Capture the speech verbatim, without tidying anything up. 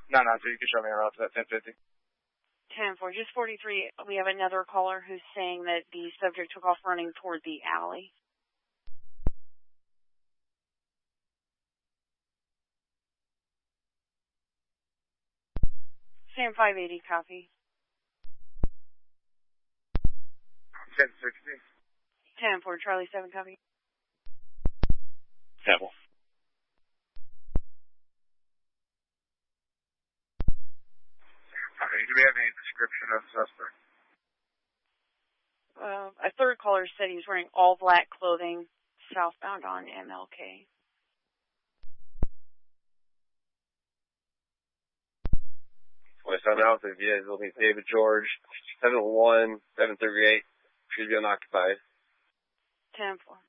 No, no, so you can show me around to that ten fifty. ten four, just forty-three. We have another caller who's saying that the subject took off running toward the alley. Sam five eighty, copy. ten sixty. ten four, Charlie seven, copy. Temple. Okay, do we have any description of suspect? Uh, a third caller said he was wearing all black clothing, southbound on M L K. twenty-seven out there, yeah, it'll be David George, seven one, seven thirty-eight, should be unoccupied. ten four.